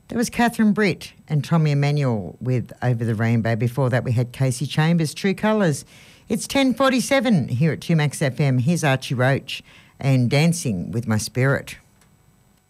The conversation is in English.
There was Catherine Britt and Tommy Emmanuel with Over the Rainbow. Before that, we had Casey Chambers, True Colours. It's 10:47 here at 2Max FM. Here's Archie Roach and Dancing with My Spirit.